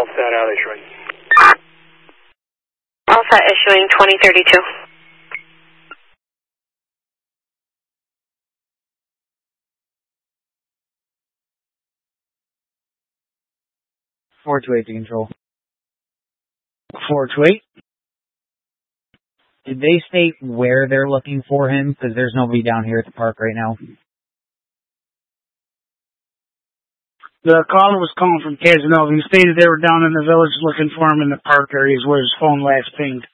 all set out issuing. All set issuing 2032. Four to eight to control. 428. Did they state where they're looking for him? Because there's nobody down here at the park right now. The caller was calling from Casanova. He stated they were down in the village looking for him in the park areas where his phone last pinged.